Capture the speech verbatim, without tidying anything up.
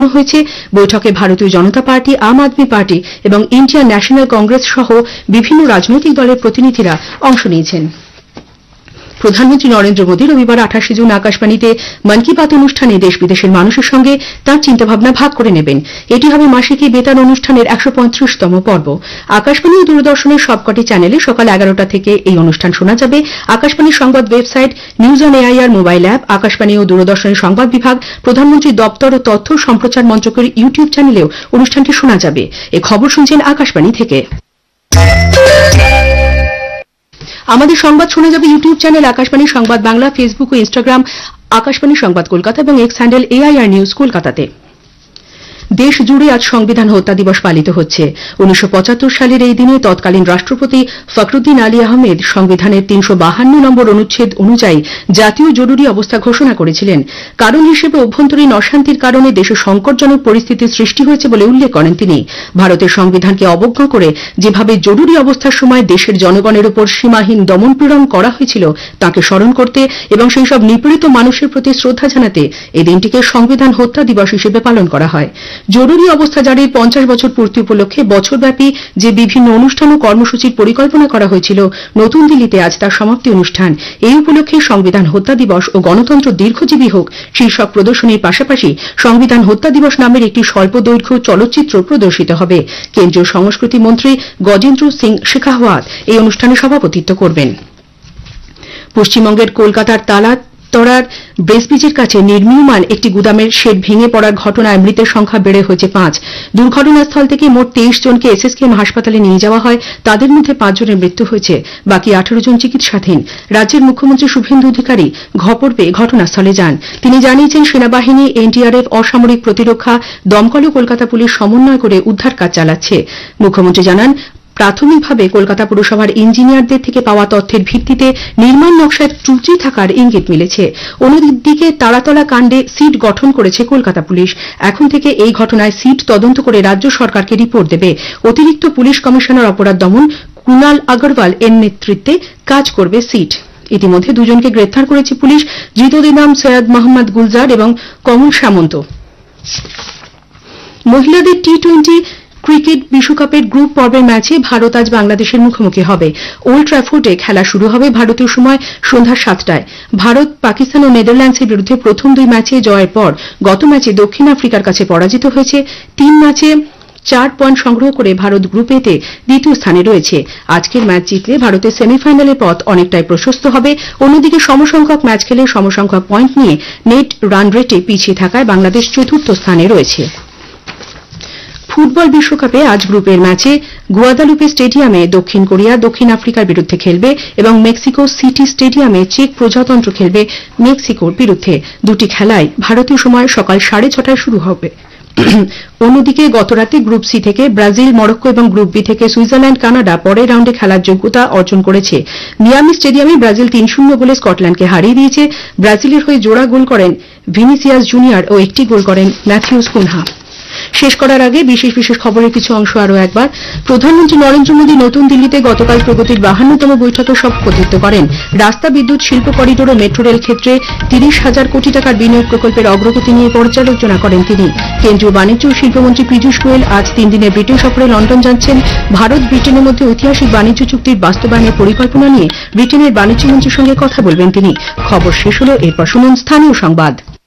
হয়েছে। বৈঠকে ভারতীয় জনতা পার্টি, আম আদমি পার্টি এবং ইন্ডিয়ান ন্যাশনাল কংগ্রেস সহ বিভিন্ন রাজনৈতিক দলের প্রতিনিধিরা অংশ নিয়েছেন। প্রধানমন্ত্রী নরেন্দ্র মোদী রবিবার আঠাশে জুন আকাশবাণীতে মন কি বাত অনুষ্ঠানে দেশ বিদেশের মানুষের সঙ্গে তাঁর চিন্তাভাবনা ভাগ করে নেবেন। এটি হবে মাসিক এই বেতার অনুষ্ঠানের একশো পঁয়ত্রিশতম পর্ব। আকাশবাণী ও দূরদর্শনের সবকটি চ্যানেলে সকাল এগারোটা থেকে এই অনুষ্ঠান শোনা যাবে। আকাশবাণীর সংবাদ website, news on AIR mobile app, Akashvani ও দূরদর্শনের সংবাদ বিভাগ, প্রধানমন্ত্রীর দপ্তর ও তথ্য সম্প্রচার মন্ত্রকের ইউটিউব চ্যানেলেও অনুষ্ঠানটি শোনা যাবে। এই খবর শুনছেন আকাশবাণী থেকে। আমাদের সংবাদ শোনা যাবে ইউটিউব চ্যানেল আকাশবাণী সংবাদ বাংলা, ফেসবুক ও ইনস্টাগ্রাম আকাশবাণী সংবাদ কলকাতা এবং এক্স হ্যান্ডেল এআইআর নিউজ কলকাতাতে। দেশ জুড়ে আজ সংবিধান হত্যা দিবস পালিত হচ্ছে। উনিশশো পঁচাত্তর সালের এই দিনে তৎকালীন রাষ্ট্রপতি ফখরুদ্দিন আলী আহমেদ সংবিধানের তিনশো বাহান্ন নম্বর অনুচ্ছেদ অনুযায়ী জাতীয় জরুরি অবস্থা ঘোষণা করেছিলেন। কারণ হিসেবে অভ্যন্তরীণ অশান্তির কারণে দেশে সংকটজনক পরিস্থিতির সৃষ্টি হয়েছে বলে উল্লেখ করেন তিনি। ভারতের সংবিধানকে অবজ্ঞা করে যেভাবে জরুরি অবস্থার সময় দেশের জনগণের উপর সীমাহীন দমনপীড়ন করা হয়েছিল তাকে স্মরণ করতে এবং সেই সব নিপীড়িত মানুষের প্রতি শ্রদ্ধা জানাতে এই দিনটিকে সংবিধান হত্যা দিবস হিসেবে পালন করা হয়। জরুরি অবস্থা জারির পঞ্চাশ বছর পূর্তি উপলক্ষে বছরব্যাপী যে বিভিন্ন অনুষ্ঠান ও কর্মসূচির পরিকল্পনা করা হয়েছিল, নতুন দিল্লিতে আজ তার সমাপ্তি অনুষ্ঠান। এই উপলক্ষে সংবিধান হত্যা দিবস ও গণতন্ত্র দীর্ঘজীবী হোক শীর্ষক প্রদর্শনীর পাশাপাশি সংবিধান হত্যা দিবস নামের একটি স্বল্প দৈর্ঘ্য চলচ্চিত্র প্রদর্শিত হবে। কেন্দ্রীয় সংস্কৃতি মন্ত্রী গজেন্দ্র সিং শেখাওয়াত এই অনুষ্ঠানে সভাপতিত্ব করবেন। পশ্চিমবঙ্গের কলকাতার তালা তরার ব্রেসব্রিজের কাছে নির্মীয়মান একটি গুদামের শেড ভেঙে পড়ার ঘটনায় মৃতের সংখ্যা বেড়ে হয়েছে পাঁচ। দুর্ঘটনাস্থল থেকে মোট তেইশ জনকে এসএসকেএম হাসপাতালে নিয়ে যাওয়া হয়। তাদের মধ্যে পাঁচ জনের মৃত্যু হয়েছে, বাকি আঠারো জন চিকিৎসাধীন। রাজ্যের মুখ্যমন্ত্রী শুভেন্দু অধিকারী খবর পেয়ে ঘটনাস্থলে যান। তিনি জানিয়েছেন, সেনাবাহিনী, এনডিআরএফ, অসামরিক প্রতিরক্ষা, দমকল ও কলকাতা পুলিশ সমন্বয় করে উদ্ধার কাজ চালাচ্ছে। মুখ্যমন্ত্রী জানান, প্রাথমিকভাবে কলকাতা পুরসভার ইঞ্জিনিয়ারদের থেকে পাওয়া তথ্যের ভিত্তিতে নির্মাণ নকশায় ত্রুটি থাকার ইঙ্গিত মিলেছে। অন্যদিকে তারাতলা কাণ্ডে সিট গঠন করেছে কলকাতা পুলিশ। এখন থেকে এই ঘটনায় সিট তদন্ত করে রাজ্য সরকারকে রিপোর্ট দেবে। অতিরিক্ত পুলিশ কমিশনার অপরাধ দমন কুণাল আগরওয়াল এর নেতৃত্বে কাজ করবে সিট। ইতিমধ্যে দুজনকে গ্রেপ্তার করেছে পুলিশ। ধৃতদের নাম সৈয়দ মোহাম্মদ গুলজার এবং কমল সামন্ত। মহিলাদের টি টোয়েন্টি ক্রিকেট বিশ্বকাপের গ্রুপ পর্বের ম্যাচে ভারত আজ বাংলাদেশের মুখোমুখি হবে। ওল্ড ট্র্যাফোর্ডে খেলা শুরু হবে ভারতীয় সময় সন্ধ্যা সাতটায়। ভারত, পাকিস্তান ও নেদারল্যান্ডসের বিরুদ্ধে প্রথম দুই ম্যাচে জয়ের পর গত ম্যাচে দক্ষিণ আফ্রিকার কাছে পরাজিত হয়েছে। তিন ম্যাচে চার পয়েন্ট সংগ্রহ করে ভারত গ্রুপ এ তে দ্বিতীয় স্থানে রয়েছে। আজকের ম্যাচ জিতলে ভারতের সেমিফাইনালের পথ অনেকটাই প্রশস্ত হবে। অন্যদিকে সমসংখ্যক ম্যাচ খেলে সমসংখ্যক পয়েন্ট নিয়ে নেট রান রেটে পিছিয়ে থাকায় বাংলাদেশ চতুর্থ স্থানে রয়েছে। ফুটবল বিশ্বকাপে আজ গ্রুপের ম্যাচে গুয়াদালুপে স্টেডিয়ামে দক্ষিণ কোরিয়া দক্ষিণ আফ্রিকার বিরুদ্ধে খেলবে এবং মেক্সিকো সিটি স্টেডিয়ামে চেক প্রজাতন্ত্র খেলবে মেক্সিকোর বিরুদ্ধে। দুটি খেলাই ভারতীয় সময় সকাল সাড়ে ছটায় শুরু হবে। অন্যদিকে গতরাতে গ্রুপ সি থেকে ব্রাজিল, মরক্কো এবং গ্রুপ বি থেকে সুইজারল্যান্ড, কানাডা পরের রাউন্ডে খেলার যোগ্যতা অর্জন করেছে। মিয়ামি স্টেডিয়ামে ব্রাজিল তিন শূন্য গোলে স্কটল্যান্ডকে হারিয়ে দিয়েছে। ব্রাজিলের হয়ে জোড়া গোল করেন ভিনিসিয়াস জুনিয়র ও একটি গোল করেন ম্যাথিউস কুনহা। শেষ করার আগে বিশেষ বিশেষ খবরের কিছু অংশ আরও একবার। প্রধানমন্ত্রী নরেন্দ্র মোদী নতুন দিল্লিতে গতকাল প্রগতির বাহান্নতম বৈঠকে সভাপতিত্ব করেন। রাস্তা, বিদ্যুৎ, শিল্প করিডোর ও মেট্রো রেল ক্ষেত্রে তিরিশ হাজার কোটি টাকার বিনিয়োগ প্রকল্পের অগ্রগতি নিয়ে পর্যালোচনা করেন তিনি। কেন্দ্রীয় বাণিজ্য ও শিল্পমন্ত্রী পীযূষ গোয়েল আজ তিন দিনের ব্রিটেন সফরে লন্ডন যাচ্ছেন। ভারত ব্রিটেনের মধ্যে ঐতিহাসিক বাণিজ্য চুক্তির বাস্তবায়নের পরিকল্পনা নিয়ে ব্রিটেনের বাণিজ্যমন্ত্রীর সঙ্গে কথা বলবেন তিনি। খবর শেষ হল। এরপর শুনুন স্থানীয় সংবাদ।